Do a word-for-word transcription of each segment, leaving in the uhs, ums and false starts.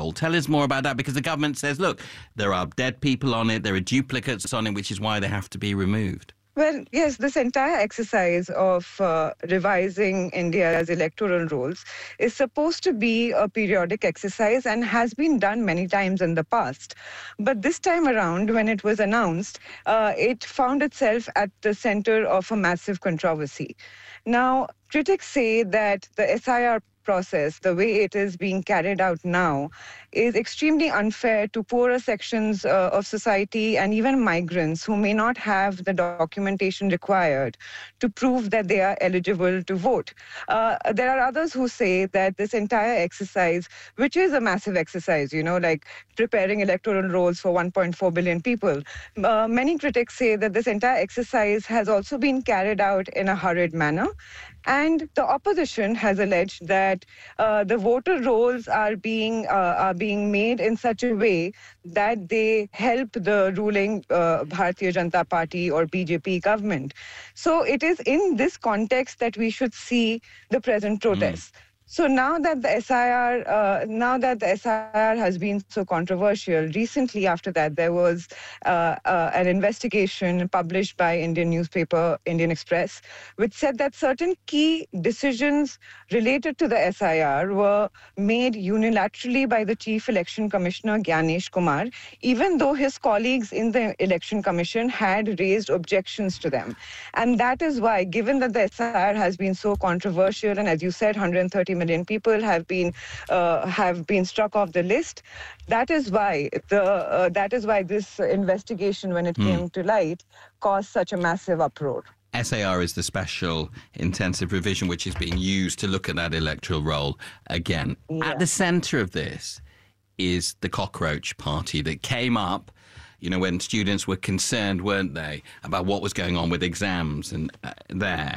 poll. Tell us more about that, because the government says, look, there are dead people on it, there are duplicates on it, which is why they have to be removed. Well, yes, this entire exercise of uh, revising India's electoral rolls is supposed to be a periodic exercise and has been done many times in the past. But this time around, when it was announced, uh, it found itself at the center of a massive controversy. Now, critics say that the S I R process, the way it is being carried out now, is extremely unfair to poorer sections uh, of society and even migrants who may not have the documentation required to prove that they are eligible to vote. Uh, there are others who say that this entire exercise, which is a massive exercise, you know, like preparing electoral rolls for one point four billion people, uh, many critics say that this entire exercise has also been carried out in a hurried manner. And the opposition has alleged that uh, the voter rolls are being uh, are being made in such a way that they help the ruling uh, Bharatiya Janata Party or B J P government. So it is in this context that we should see the present protests. Mm. So now that the S I R, uh, now that the S I R has been so controversial, recently after that there was uh, uh, an investigation published by Indian newspaper Indian Express, which said that certain key decisions related to the S I R were made unilaterally by the Chief Election Commissioner Gyanesh Kumar, even though his colleagues in the Election Commission had raised objections to them. And that is why, given that the S I R has been so controversial, and as you said, one hundred thirty million people have been uh, have been struck off the list. That is why the uh, that is why this investigation, when it mm. came to light, caused such a massive uproar. S A R is the special intensive revision which is being used to look at that electoral roll again. Yeah. At the centre of this is the Cockroach Party that came up, you know, when students were concerned, weren't they, about what was going on with exams and uh, there.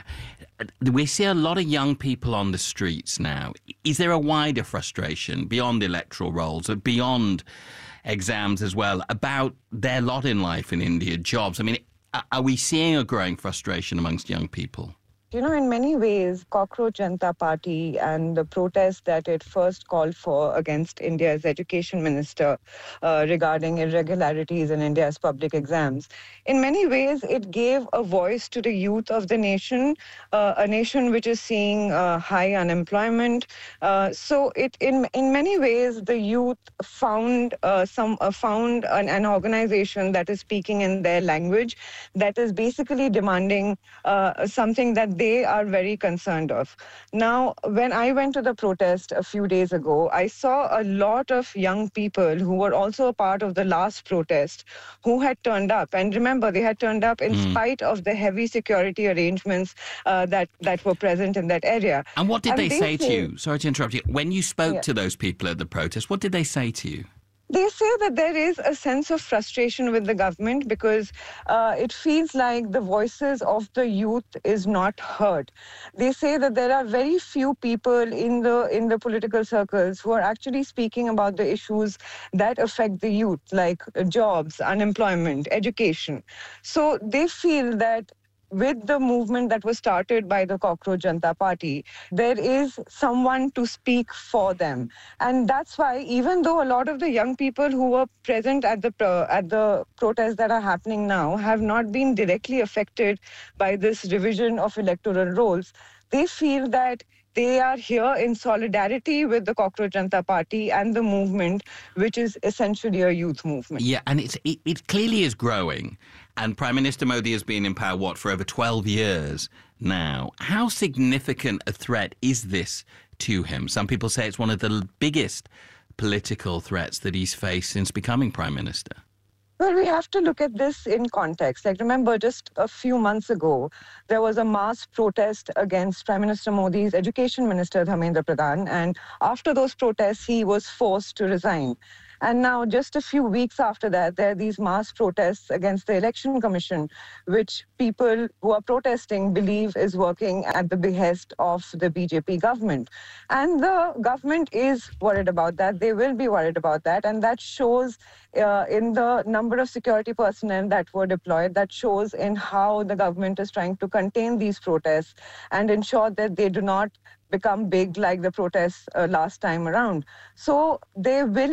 We see a lot of young people on the streets now. Is there a wider frustration beyond electoral rolls, or beyond exams as well, about their lot in life in India, jobs? I mean, are we seeing a growing frustration amongst young people? You know, in many ways, Cockroach Janata Party and the protest that it first called for against India's education minister uh, regarding irregularities in India's public exams, in many ways, it gave a voice to the youth of the nation, uh, a nation which is seeing uh, high unemployment. Uh, so, it in in many ways, the youth found uh, some uh, found an, an organization that is speaking in their language, that is basically demanding uh, something that they They are very concerned of. Now, when I went to the protest a few days ago, I saw a lot of young people who were also a part of the last protest who had turned up. And remember, they had turned up in mm. spite of the heavy security arrangements uh, that, that were present in that area. And what did and they, they say, say to you? Sorry to interrupt you. When you spoke yeah. to those people at the protest, what did they say to you? They say that there is a sense of frustration with the government because uh, it feels like the voices of the youth is not heard. They say that there are very few people in the in the political circles who are actually speaking about the issues that affect the youth, like jobs, unemployment, education. So they feel that with the movement that was started by the Cockroach Janata Party, there is someone to speak for them. And that's why, even though a lot of the young people who were present at the pro- at the protests that are happening now have not been directly affected by this revision of electoral rolls, they feel that they are here in solidarity with the Cockroach Janata Party and the movement, which is essentially a youth movement. Yeah, and it's, it, it clearly is growing. And Prime Minister Modi has been in power, what, for over twelve years now. How significant a threat is this to him? Some people say it's one of the biggest political threats that he's faced since becoming Prime Minister. Well, we have to look at this in context. Like, remember, just a few months ago, there was a mass protest against Prime Minister Modi's Education Minister, Dharmendra Pradhan. And after those protests, he was forced to resign. And now, just a few weeks after that, there are these mass protests against the Election Commission, which people who are protesting believe is working at the behest of the B J P government. And the government is worried about that. They will be worried about that. And that shows uh, in the number of security personnel that were deployed. That shows in how the government is trying to contain these protests and ensure that they do not become big like the protests uh, last time around. So they will